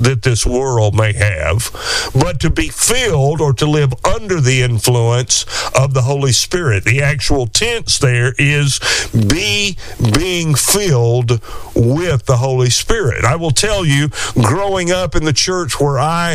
that this world may have, but to be filled or to live under the influence of the Holy Spirit. The actual tense there is being filled with the Holy Spirit. I will tell you, growing up in the church where I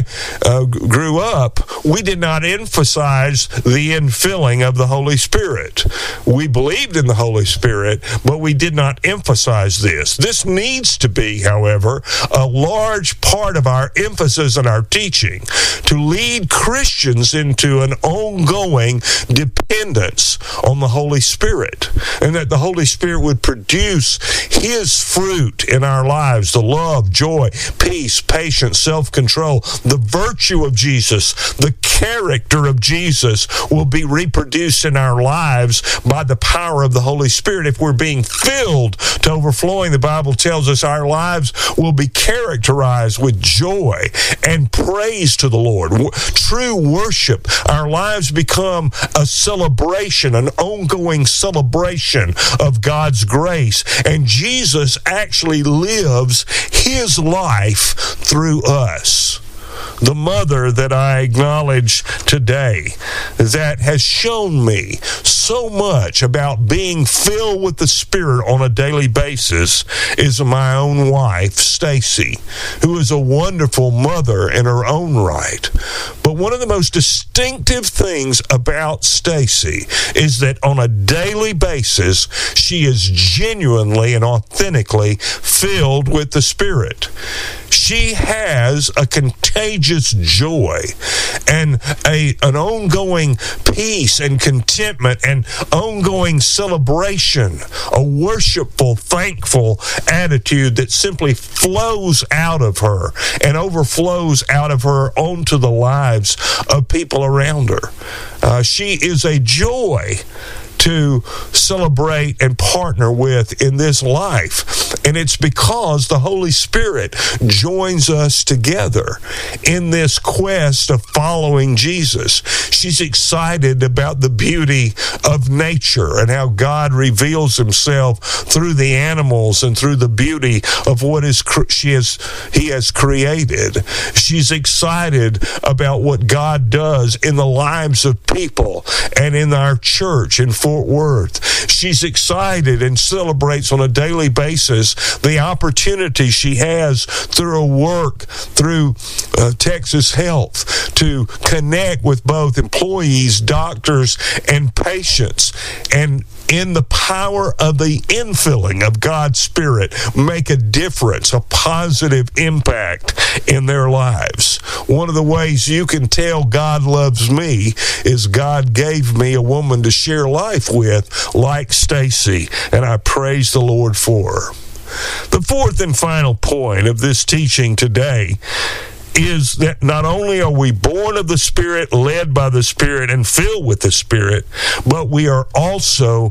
grew up, we did not emphasize the infilling of the Holy Spirit. We believed in the Holy Spirit, but we did not emphasize this. This needs to be, however, a large part of our emphasis and our teaching to lead Christians into an ongoing dependence on the Holy Spirit, and that the Holy Spirit would produce His fruit in our lives, the love, joy, peace, patience, self-control, the virtue of Jesus, the character of Jesus will be reproduced in our lives by the power of the Holy Spirit. If we're being filled to overflowing, the Bible tells us our lives will be characterized with joy and praise to the Lord. True worship. Our lives become a celebration, an ongoing celebration of God's grace. And Jesus actually lives His life through us. The mother that I acknowledge today that has shown me so much about being filled with the Spirit on a daily basis is my own wife, Stacy, who is a wonderful mother in her own right. But one of the most distinctive things about Stacy is that on a daily basis, she is genuinely and authentically filled with the Spirit. She has a contagious joy and an ongoing peace and contentment and ongoing celebration, a worshipful, thankful attitude that simply flows out of her and overflows out of her onto the lives of people around her. She is a joy to celebrate and partner with in this life. And it's because the Holy Spirit joins us together in this quest of following Jesus. She's excited about the beauty of nature and how God reveals Himself through the animals and through the beauty of what He has created. She's excited about what God does in the lives of people and in our church in Fort Worth. She's excited and celebrates on a daily basis the opportunity she has through her work, through Texas Health, to connect with both employees, doctors, and patients, and in the power of the infilling of God's Spirit, make a difference, a positive impact in their lives. One of the ways you can tell God loves me is God gave me a woman to share life with like Stacy, and I praise the Lord for her. The fourth and final point of this teaching today is that not only are we born of the Spirit, led by the Spirit, and filled with the Spirit, but we are also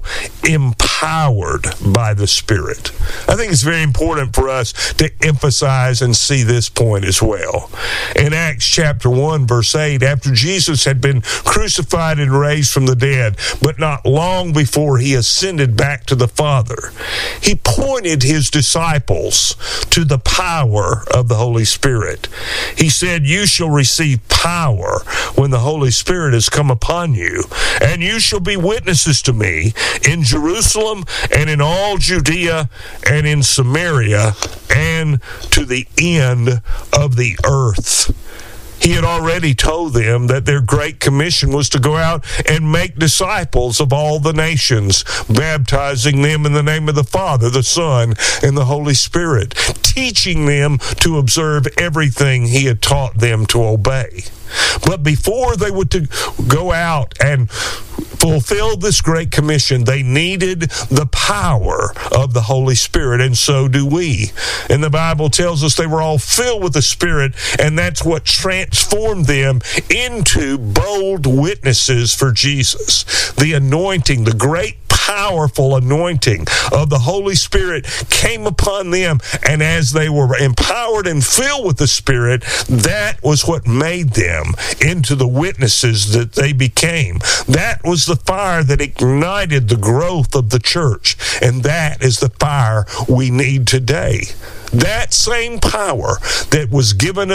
empowered by the Spirit. I think it's very important for us to emphasize and see this point as well. In Acts chapter 1, verse 8, after Jesus had been crucified and raised from the dead, but not long before He ascended back to the Father, He pointed His disciples to the power of the Holy Spirit. He said, "You shall receive power when the Holy Spirit has come upon you, and you shall be witnesses to me in Jerusalem and in all Judea and in Samaria and to the end of the earth." He had already told them that their great commission was to go out and make disciples of all the nations, baptizing them in the name of the Father, the Son, and the Holy Spirit, teaching them to observe everything He had taught them to obey. But before they would to go out and fulfill this great commission, they needed the power of the Holy Spirit, and so do we. And the Bible tells us they were all filled with the Spirit, and that's what transformed them into bold witnesses for Jesus. The anointing, the great powerful anointing of the Holy Spirit came upon them, and as they were empowered and filled with the Spirit, that was what made them into the witnesses that they became. That was the fire that ignited the growth of the church, and that is the fire we need today. that same power that was given